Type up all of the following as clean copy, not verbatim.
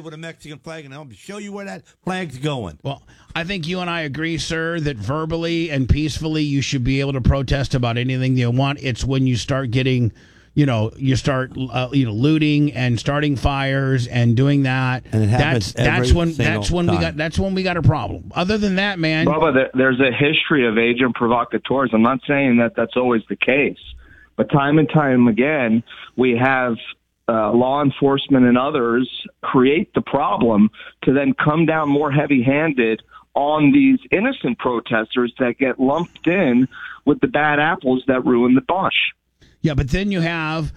with a Mexican flag, and I'll show you where that flag's going. Well, I think you and I agree, sir, that verbally and peacefully you should be able to protest about anything you want. It's when you start getting, you start looting and starting fires and doing that. And it happens that's when we got a problem. Other than that, man, Bubba, there's a history of agent provocateurs. I'm not saying that that's always the case, but time and time again, we have law enforcement and others create the problem to then come down more heavy-handed on these innocent protesters that get lumped in with the bad apples that ruin the bunch. Yeah, but then you have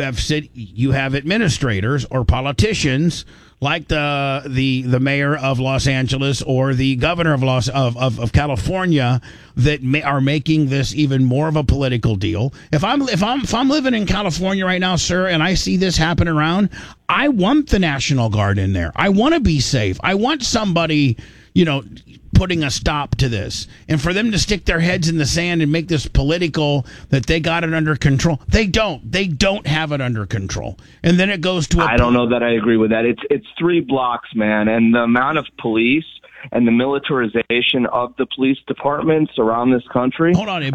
administrators or politicians like the mayor of Los Angeles or the governor of California that are making this even more of a political deal. If I'm living in California right now, sir, and I see this happen around, I want the National Guard in there. I want to be safe. I want somebody, putting a stop to this, and for them to stick their heads in the sand and make this political that they got it under control. They don't have it under control. And then it goes to I don't know that I agree with that. It's 3 blocks, man, and the amount of police and the militarization of the police departments around this country. Hold on,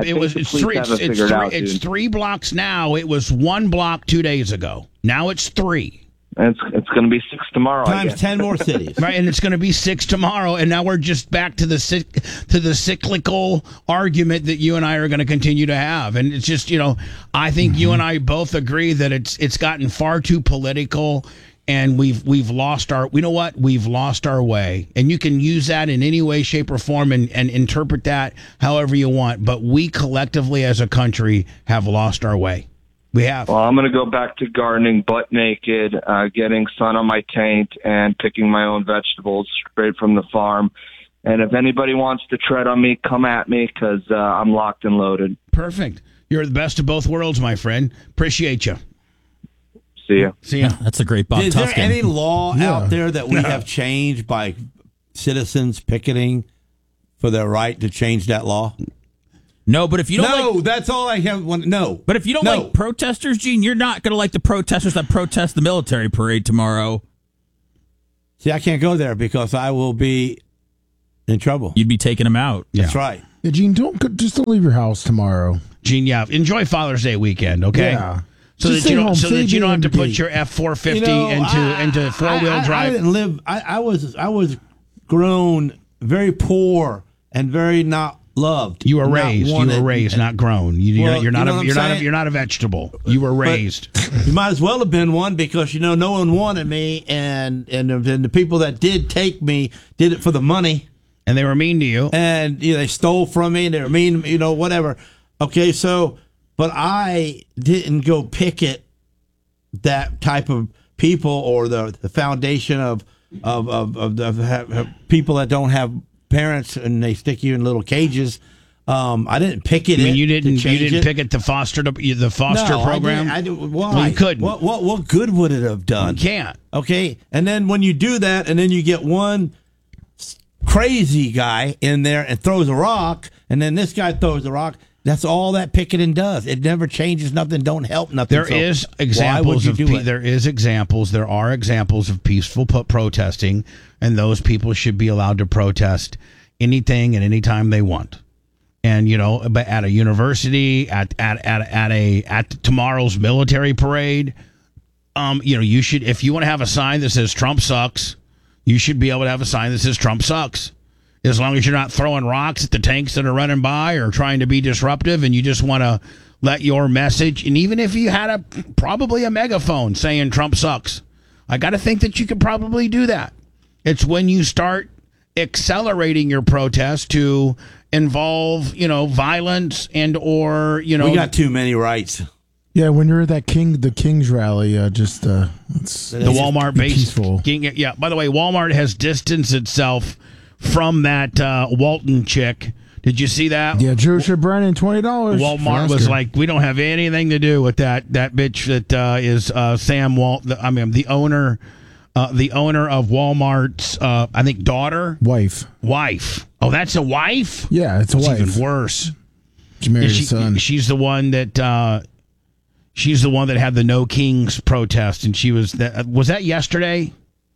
it's 3 blocks now. It was 1 block 2 days ago. Now it's 3. And it's going to be 6 tomorrow. Times 10 more cities. Right, and it's going to be 6 tomorrow, and now we're just back to the cyclical argument that you and I are going to continue to have. And it's just, I think you and I both agree that it's gotten far too political, and we've lost we've lost our way. And you can use that in any way, shape, or form and interpret that however you want, but we collectively as a country have lost our way. We have. Well, I'm going to go back to gardening butt naked, getting sun on my taint, and picking my own vegetables straight from the farm. And if anybody wants to tread on me, come at me, because I'm locked and loaded. Perfect. You're the best of both worlds, my friend. Appreciate you. See ya. See ya. That's a great Bob Is Tuskin. there any law out there that we have changed by citizens picketing for their right to change that law? No, but if you don't that's all I have. No. But if you don't like protesters, Gene, you're not going to like the protesters that protest the military parade tomorrow. See, I can't go there because I will be in trouble. You'd be taking them out. That's right. Yeah, Gene, don't leave your house tomorrow. Gene, enjoy Father's Day weekend, okay? Yeah. So that you don't have to put your F-450 into four-wheel drive. I didn't live. I was grown very poor and very not loved. You were raised, not grown. You're not a vegetable. You were raised. You might as well have been one because no one wanted me, and the people that did take me did it for the money, and they were mean to you, and they stole from me. And they were mean, whatever. Okay, but I didn't go picket that type of people or the foundation of people that don't have parents and they stick you in little cages. I didn't picket it. You didn't picket the foster program? I didn't. Why? Well, you couldn't. What good would it have done? You can't. Okay, and then when you do that, and then you get one crazy guy in there and throws a rock, and then this guy throws a rock. That's all that picketing does. It never changes nothing. Don't help nothing. There are examples of peaceful protesting, and those people should be allowed to protest anything and anytime they want. And but at a university, at tomorrow's military parade, you should, if you want to have a sign that says Trump sucks, you should be able to have a sign that says Trump sucks. As long as you're not throwing rocks at the tanks that are running by or trying to be disruptive, and you just want to let your message, and even if you had probably a megaphone saying Trump sucks, I got to think that you could probably do that. It's when you start accelerating your protest to involve, violence and or, we got too many rights. Yeah, when you're at the King's rally, it's the Walmart base. Peaceful. Yeah. By the way, Walmart has distanced itself from that Walton chick. Did you see that? Yeah, Joe Brennan, $20. Walmart was like, we don't have anything to do with that bitch that is Sam Walton. The owner of Walmart's, I think, wife. Oh, that's a wife? Yeah, it's a wife. Even worse. She married his son. She's the one that had the No Kings protest, and she was that yesterday?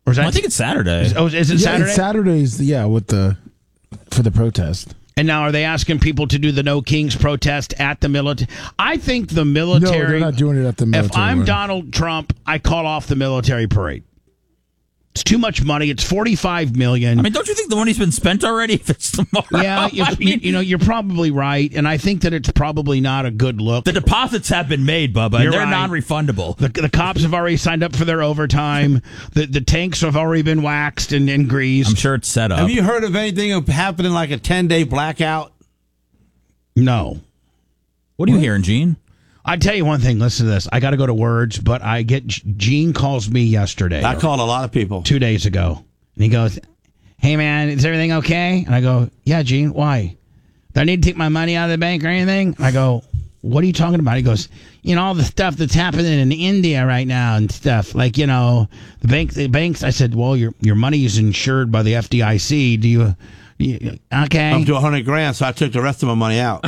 Or is that? I think it's Saturday. Is it Saturday? It's Saturdays, for the protest. And now are they asking people to do the No Kings protest at the military? I think the military... No, they're not doing it at the military. If I'm Donald Trump, I call off the military parade. It's too much money. It's $45 million. I mean, don't you think the money's been spent already if it's tomorrow? Yeah, you're probably right, and I think that it's probably not a good look. The deposits have been made, Bubba, and they're non-refundable. The cops have already signed up for their overtime. The tanks have already been waxed and greased. I'm sure it's set up. Have you heard of anything happening like a 10-day blackout? No. What are you hearing, Gene? I tell you one thing. Listen to this. I got to go to words, but Gene calls me yesterday. I called a lot of people 2 days ago, and he goes, "Hey man, is everything okay?" And I go, "Yeah, Gene. Why? Do I need to take my money out of the bank or anything?" And I go, "What are you talking about?" He goes, "All the stuff that's happening in India right now and stuff. Like, the banks." I said, "Well, your money is insured by the FDIC. Do you okay?" Up to $100,000, so I took the rest of my money out.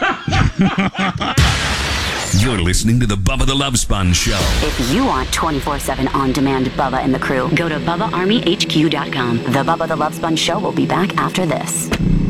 You're listening to the Bubba the Love Sponge Show. If you want 24/7 on-demand Bubba and the crew, go to BubbaArmyHQ.com. The Bubba the Love Sponge Show will be back after this.